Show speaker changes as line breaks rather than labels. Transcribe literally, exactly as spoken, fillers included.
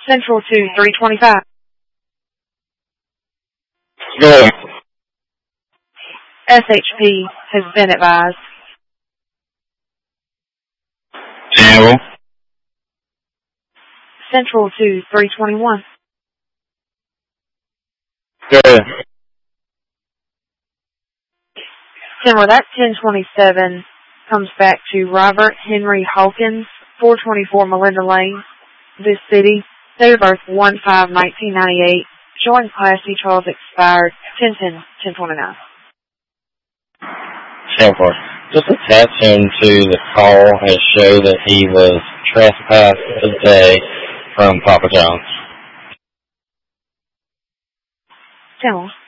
Central to three twenty-five.
Good.
S H P has been advised.
Channel.
Central to three twenty-one.
Good.
General, that ten twenty-seven comes back to Robert Henry Hawkins, four twenty-four Melinda Lane, this city. Date of birth one five nineteen ninety-eight. Showing Class C Charles expired ten ten ten twenty-nine.
ten four. Just attach him to the call and show that he was trespassed today from Papa John's.
General.